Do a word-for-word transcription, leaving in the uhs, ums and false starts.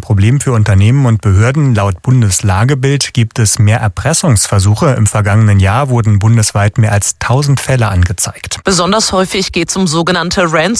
Problem für Unternehmen und Behörden. Laut Bundeslagebild gibt es mehr Erpressungsversuche. Im vergangenen Jahr wurden bundesweit mehr als tausend Fälle angezeigt. Besonders häufig geht es um sogenannte Ransomware.